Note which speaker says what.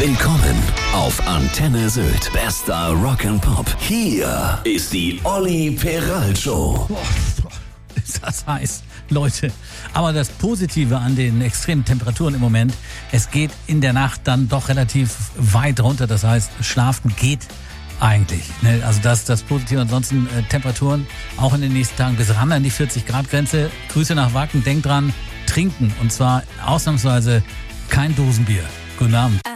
Speaker 1: Willkommen auf Antenne Sylt. Bester Rock and Pop. Hier ist die Olli Peral Show.
Speaker 2: Boah, ist das heiß, Leute. Aber das Positive an den extremen Temperaturen im Moment, es geht in der Nacht dann doch relativ weit runter. Das heißt, schlafen geht eigentlich. Ne? Also das ist das Positive. Ansonsten Temperaturen auch in den nächsten Tagen bis ran an die 40-Grad-Grenze. Grüße nach Wacken. Denkt dran, trinken. Und zwar ausnahmsweise kein Dosenbier. Guten Abend.